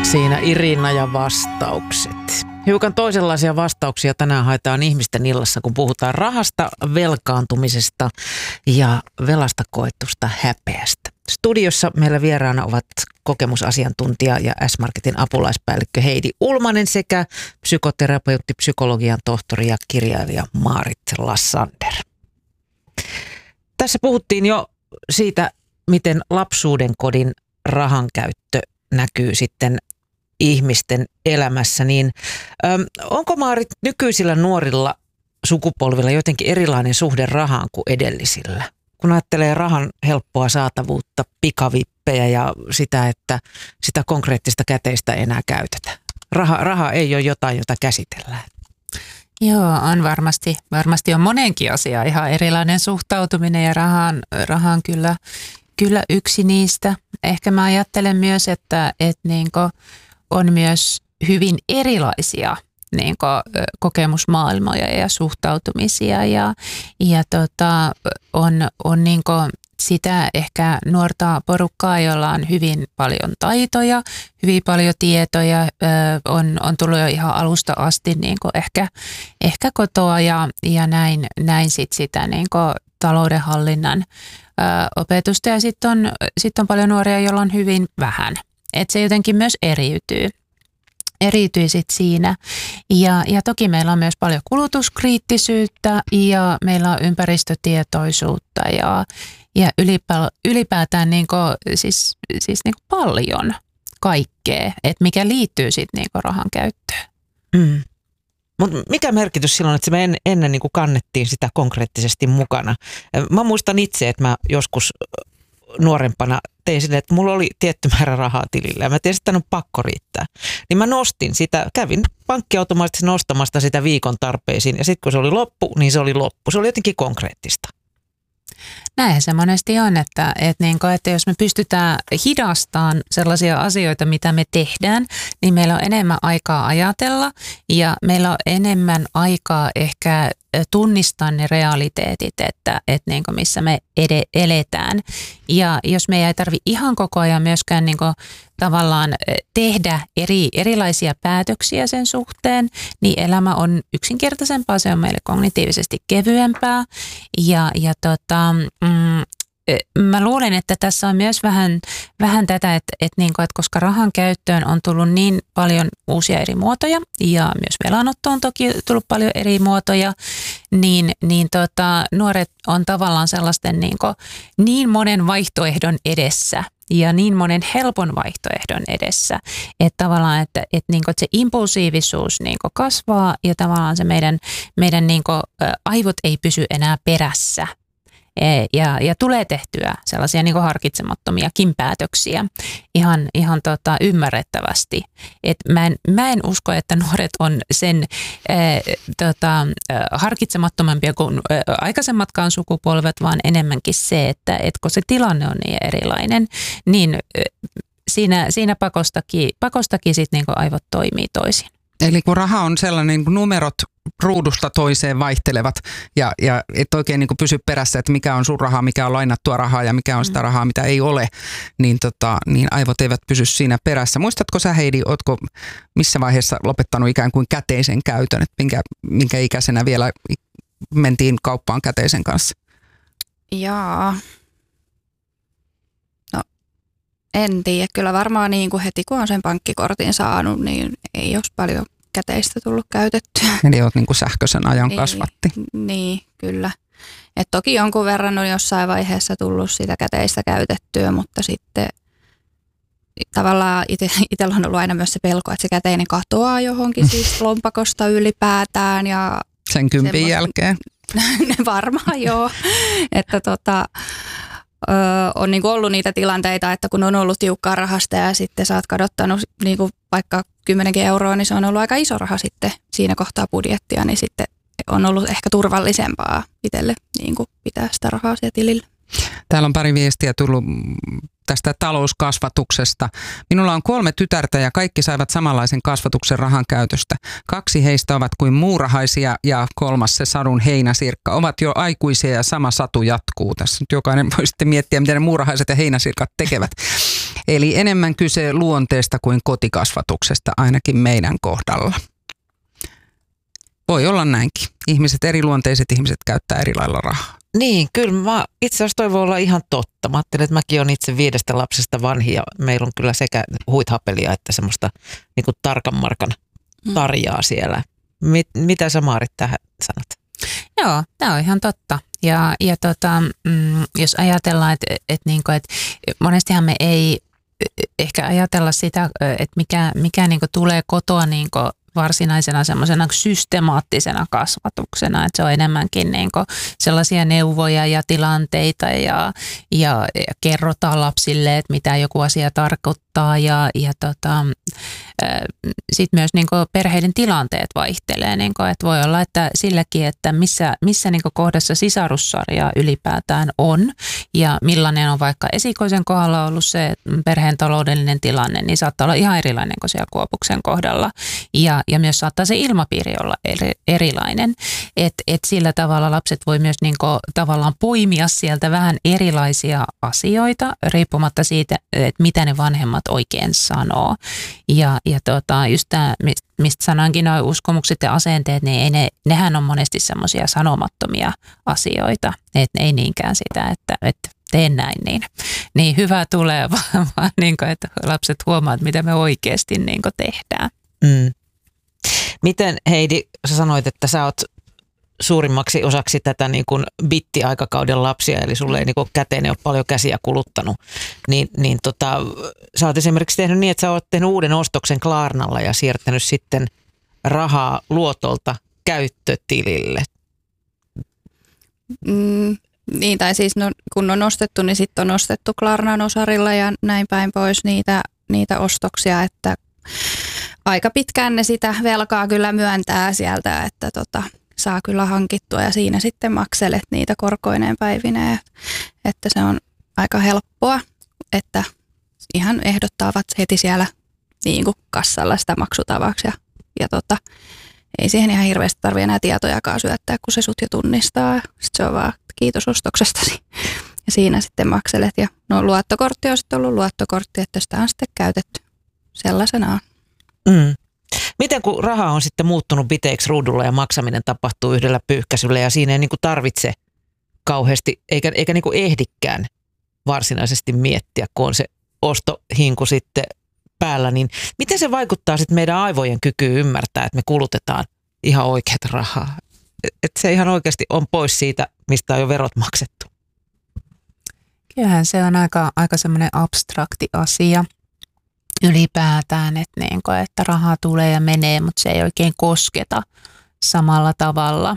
Siinä Irina ja vastaukset. Hiukan toisenlaisia vastauksia tänään haetaan ihmisten illassa, kun puhutaan rahasta, velkaantumisesta ja velasta koetusta häpeästä. Studiossa meillä vieraana ovat kokemusasiantuntija ja S-Marketin apulaispäällikkö Heidi Ulmanen sekä psykoterapeutti, psykologian tohtori ja kirjailija Maarit Lassander. Tässä puhuttiin jo siitä, miten lapsuuden kodin rahankäyttö näkyy sitten ihmisten elämässä, niin onko Maarit nykyisillä nuorilla sukupolvilla jotenkin erilainen suhde rahaan kuin edellisillä? Kun ajattelee rahan helppoa saatavuutta, pikavippejä ja sitä, että sitä konkreettista käteistä ei enää käytetä. Raha ei ole jotain, jota käsitellään. Joo, on varmasti on monenkin asia ihan erilainen suhtautuminen ja rahaan kyllä yksi niistä. Ehkä mä ajattelen myös, että niinku on myös hyvin erilaisia niinku kokemusmaailmoja ja suhtautumisia ja on niinku sitä ehkä nuorta porukkaa, jolla on hyvin paljon taitoja, hyvin paljon tietoja, on tullut jo ihan alusta asti niinku ehkä kotoa ja näin sitä niinku taloudenhallinnan opetusta ja sitten on paljon nuoria, joilla on hyvin vähän. Että se jotenkin myös eriytyy sit siinä. Ja toki meillä on myös paljon kulutuskriittisyyttä ja meillä on ympäristötietoisuutta ja ylipäätään siis paljon kaikkea, että mikä liittyy sitten rahan käyttöön. Mm. Mutta mikä merkitys silloin, että me ennen niin kuin kannettiin sitä konkreettisesti mukana? Mä muistan itse, että mä joskus nuorempana tein silleen, että mulla oli tietty määrä rahaa tilillä ja mä tiesin, että on pakko riittää. Niin mä nostin sitä, kävin pankkiautomaatisesti nostamasta sitä viikon tarpeisiin ja sitten kun se oli loppu, niin se oli loppu. Se oli jotenkin konkreettista. Näinhän se monesti on, että jos me pystytään hidastamaan sellaisia asioita, mitä me tehdään, niin meillä on enemmän aikaa ajatella ja meillä on enemmän aikaa ehkä tunnistaa ne realiteetit, että missä me eletään. Ja jos me ei tarvitse ihan koko ajan myöskään tavallaan tehdä erilaisia päätöksiä sen suhteen, niin elämä on yksinkertaisempaa, se on meille kognitiivisesti kevyempää mä luulen, että tässä on myös vähän tätä, että koska rahan käyttöön on tullut niin paljon uusia eri muotoja ja myös velanotto on toki tullut paljon eri muotoja, niin nuoret on tavallaan sellaisten niin monen vaihtoehdon edessä ja niin monen helpon vaihtoehdon edessä, että tavallaan, että se impulsiivisuus kasvaa ja tavallaan se meidän aivot ei pysy enää perässä. Ja tulee tehtyä sellaisia harkitsemattomiakin päätöksiä ihan ymmärrettävästi. Et mä en usko, että nuoret on sen harkitsemattomampia kuin aikaisemmatkaan sukupolvet, vaan enemmänkin se, että kun se tilanne on niin erilainen, niin siinä pakostakin sit aivot toimii toisin. Eli kun raha on sellainen, kun numerot ruudusta toiseen vaihtelevat ja et oikein pysy perässä, että mikä on sun rahaa, mikä on lainattua rahaa ja mikä on sitä rahaa, mitä ei ole, niin aivot eivät pysy siinä perässä. Muistatko sä, Heidi, ootko missä vaiheessa lopettanut ikään kuin käteisen käytön, että minkä ikäisenä vielä mentiin kauppaan käteisen kanssa? Jaa. No, en tiedä. Kyllä varmaan heti kun on sen pankkikortin saanut, niin ei olisi paljon käteistä tullut käytettyä. Eli olet sähköisen ajan kasvatti. Niin, kyllä. Et toki jonkun verran on jossain vaiheessa tullut sitä käteistä käytettyä, mutta sitten tavallaan itsellä on ollut aina myös se pelko, että se käteinen katoaa johonkin siis lompakosta ylipäätään. Ja sen 10 jälkeen. Varmaan joo. Että on ollut niitä tilanteita, että kun on ollut tiukkaa rahasta ja sitten sä oot kadottanut vaikka 10 euroa, niin se on ollut aika iso raha sitten siinä kohtaa budjettia, niin sitten on ollut ehkä turvallisempaa itselle pitää sitä rahaa siellä tilillä. Täällä on pari viestiä tullut tästä talouskasvatuksesta. Minulla on 3 tytärtä ja kaikki saivat samanlaisen kasvatuksen rahan käytöstä. 2 heistä ovat kuin muurahaisia ja 3 se sadun heinäsirkka. Ovat jo aikuisia ja sama satu jatkuu. Tässä nyt jokainen voi sitten miettiä, mitä ne muurahaiset ja heinäsirkat tekevät. Eli enemmän kyse luonteesta kuin kotikasvatuksesta ainakin meidän kohdalla. Voi olla näinkin. Eriluonteiset ihmiset käyttää eri lailla rahaa. Niin, kyllä. Itse asiassa toi voi olla ihan totta. Mä ajattelin, että mäkin olen itse 5 lapsesta vanhi ja meillä on kyllä sekä huithapelia että semmoista niin kuin tarkan markan tarjaa siellä. Mitä sä Maarit tähän sanot? Joo, tämä on ihan totta. Ja jos ajatellaan, että monestihan me ei ehkä ajatella sitä, että mikä niinku tulee kotoa niinku varsinaisena semmoisena systemaattisena kasvatuksena, että se on enemmänkin niinku sellaisia neuvoja ja tilanteita ja kerrotaan lapsille, että mitä joku asia tarkoittaa ja sitten myös niinku perheiden tilanteet vaihtelee, niinku, että voi olla, että silläkin, että missä niinku kohdassa sisarussarja ylipäätään on ja millainen on vaikka esikoisen kohdalla ollut se perheen taloudellinen tilanne, niin saattaa olla ihan erilainen kuin siellä Kuopuksen kohdalla ja myös saattaa se ilmapiiri olla erilainen, että sillä tavalla lapset voi myös niinku tavallaan poimia sieltä vähän erilaisia asioita riippumatta siitä, että mitä ne vanhemmat oikein sanoo. Ja just tämä, mistä sanankin nuo uskomukset ja asenteet, niin nehän on monesti semmoisia sanomattomia asioita, että ei niinkään sitä, että teen näin, niin hyvä tulee, vaan niin kuin, että lapset huomaavat, mitä me oikeasti niin kuin tehdään. Mm. Miten Heidi, sä sanoit, että sä oot suurimmaksi osaksi tätä niin kuin bittiaikakauden lapsia, eli sulle ei niin kuin käteen ole paljon käsiä kuluttanut, niin sä oot esimerkiksi tehnyt niin, että sä oot tehnyt uuden ostoksen Klarnalla ja siirtänyt sitten rahaa luotolta käyttötilille. Niin, tai siis kun on ostettu, niin sitten on ostettu Klarnan osarilla ja näin päin pois niitä ostoksia, että aika pitkään ne sitä velkaa kyllä myöntää sieltä, että saa kyllä hankittua ja siinä sitten makselet niitä korkoineen päivineen, että se on aika helppoa, että ihan ehdottavat heti siellä niin kuin kassalla sitä maksutavaksi ja ei siihen ihan hirveästi tarvitse enää tietojakaan syöttää, kun se sut jo tunnistaa. Sitten se on vaan kiitos ostoksestasi ja siinä sitten makselet ja luottokortti on sitten ollut luottokortti, että sitä on sitten käytetty sellaisenaan. Mm. Miten kun raha on sitten muuttunut biteiksi ruudulla ja maksaminen tapahtuu yhdellä pyyhkäisyllä ja siinä ei niin kuin tarvitse kauheasti eikä niin kuin ehdikään varsinaisesti miettiä, kun on se ostohinku sitten päällä, niin miten se vaikuttaa sitten meidän aivojen kykyyn ymmärtää, että me kulutetaan ihan oikeat rahaa? Että se ihan oikeasti on pois siitä, mistä on jo verot maksettu. Kyllähän se on aika semmoinen abstrakti asia ylipäätään, että rahaa tulee ja menee, mutta se ei oikein kosketa samalla tavalla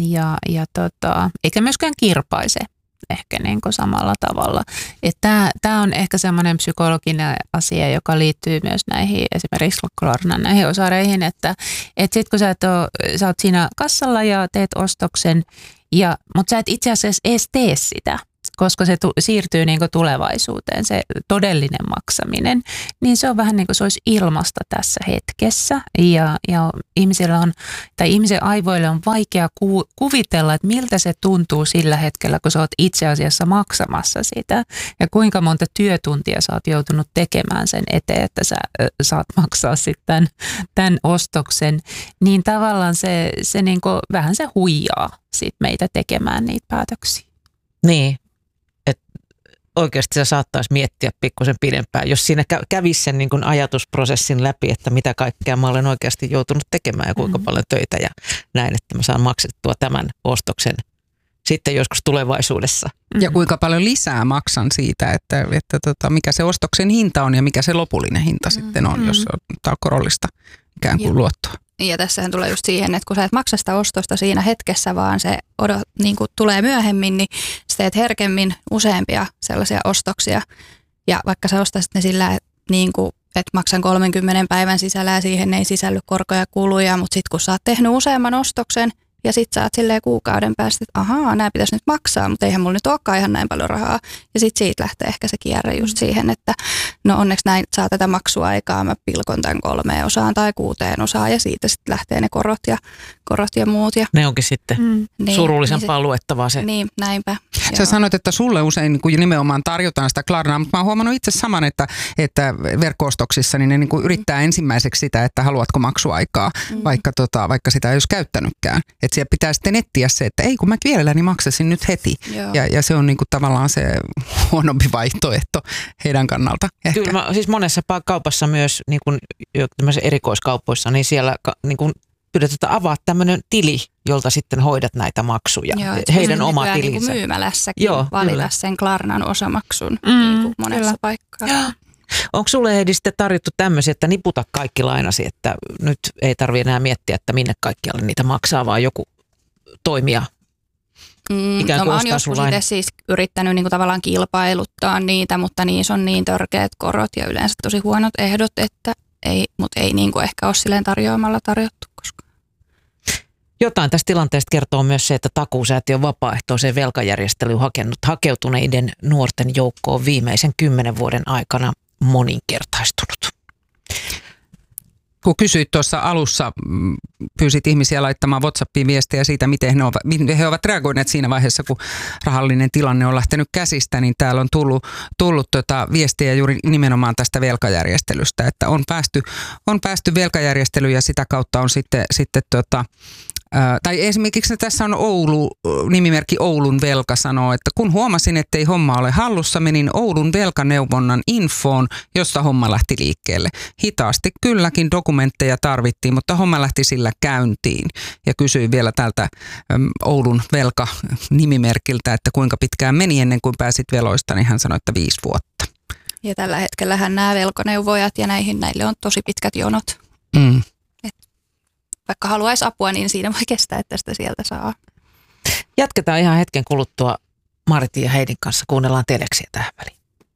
eikä myöskään kirpaise ehkä samalla tavalla. Tämä on ehkä semmoinen psykologinen asia, joka liittyy myös näihin esimerkiksi Klarnan näihin osareihin, että sit kun sä oot siinä kassalla ja teet ostoksen, mutta sä et itse asiassa edes tee sitä, koska se siirtyy tulevaisuuteen, se todellinen maksaminen, niin se on vähän niin kuin se olisi ilmasta tässä hetkessä. Ja ihmisen aivoille on vaikea kuvitella, että miltä se tuntuu sillä hetkellä, kun sä oot itse asiassa maksamassa sitä. Ja kuinka monta työtuntia sä oot joutunut tekemään sen eteen, että sä saat maksaa sitten tämän ostoksen. Niin tavallaan se niin kuin, vähän se huijaa sit meitä tekemään niitä päätöksiä. Niin. Oikeasti se saattaisi miettiä pikkusen pidempään, jos siinä kävisi sen niin kuin ajatusprosessin läpi, että mitä kaikkea mä olen oikeasti joutunut tekemään ja kuinka paljon töitä ja näin, että mä saan maksettua tämän ostoksen sitten joskus tulevaisuudessa. Ja kuinka paljon lisää maksan siitä, että mikä se ostoksen hinta on ja mikä se lopullinen hinta sitten on, jos ottaa korollista ikään kuin luottoa. Ja tässähän tulee just siihen, että kun sä et maksa sitä ostosta siinä hetkessä, vaan se niin kuin tulee myöhemmin, niin sä teet herkemmin useampia sellaisia ostoksia. Ja vaikka sä ostaisit ne sillä, niin kuin, että maksan 30 päivän sisällä ja siihen ei sisälly korkoja kuluja, mutta sitten kun sä oot tehnyt useamman ostoksen Ja sit sä oot silleen kuukauden päästä, että ahaa, nämä pitäisi nyt maksaa, mutta eihän mulla nyt olekaan ihan näin paljon rahaa. Ja sit siitä lähtee ehkä se kierre just siihen, että no onneksi näin saa tätä maksuaikaa, mä pilkon tämän 3 osaan tai 6 osaan ja siitä sitten lähtee ne korot ja muut. Ja ne onkin sitten surullisempaa luettavaa se. Niin, näinpä. Sä sanoit, että sulle usein niin kuin nimenomaan tarjotaan sitä Klarnaa, mutta mä oon huomannut itse saman, että verkko-ostoksissa niin ne niin kuin yrittää ensimmäiseksi sitä, että haluatko maksuaikaa, vaikka sitä ei olisi käyttänytkään. Että siellä pitää sitten etsiä se, että ei kun mä mielelläni maksasin nyt heti. Ja se on niin kuin tavallaan se huonompi vaihtoehto heidän kannalta. Ehkä. Kyllä, siis monessa kaupassa myös niin kuin erikoiskaupoissa, niin siellä niin kuin pyydetään, että avaa tämmöinen tili, jolta sitten hoidat näitä maksuja. Joo, heidän oma tilinsä. Niin myymälässäkin valita kyllä sen Klarnan osamaksun niin kuin monessa paikkaa. Onko sulle Heidi sitten tarjottu tämmöisiä, että niputa kaikki lainasi, että nyt ei tarvitse enää miettiä, että minne kaikkialle niitä maksaa, vaan joku toimija ikään kuin mä oon joskus itse siis yrittänyt niin kuin tavallaan kilpailuttaa niitä, mutta niissä on niin törkeät korot ja yleensä tosi huonot ehdot, että mutta ei niin kuin ehkä ole silleen tarjoamalla tarjottu koskaan. Jotain tästä tilanteesta kertoo myös se, että Takuusäätiön vapaaehtoiseen velkajärjestelyyn hakeutuneiden nuorten joukko on viimeisen 10 vuoden aikana moninkertaistunut. Kun kysyit tuossa alussa, pyysit ihmisiä laittamaan WhatsAppiin viestejä siitä, miten he ovat reagoineet siinä vaiheessa, kun rahallinen tilanne on lähtenyt käsistä, niin täällä on tullut viestiä juuri nimenomaan tästä velkajärjestelystä, että on päästy velkajärjestelyyn ja sitä kautta on sitten tai esimerkiksi tässä on nimimerkki Oulun velka sanoo, että kun huomasin, ettei homma ole hallussa, menin Oulun velkaneuvonnan infoon, jossa homma lähti liikkeelle. Hitaasti kylläkin dokumentteja tarvittiin, mutta homma lähti sillä käyntiin. Ja kysyin vielä tältä Oulun velka-nimimerkiltä, että kuinka pitkään meni ennen kuin pääsit veloista, niin hän sanoi, että 5 vuotta. Ja tällä hetkellähän nämä velkaneuvojat ja näille on tosi pitkät jonot. Vaikka haluaisi apua, niin siinä voi kestää, että sitä sieltä saa. Jatketaan ihan hetken kuluttua Martin ja Heidin kanssa. Kuunnellaan teleksiä tähän väliin.